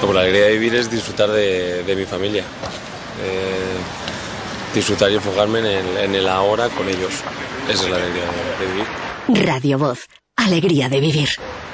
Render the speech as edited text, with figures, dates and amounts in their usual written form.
Como la alegría de vivir es disfrutar de mi familia, disfrutar y enfocarme en el ahora con ellos. Esa es la alegría de vivir. Radio Voz, alegría de vivir.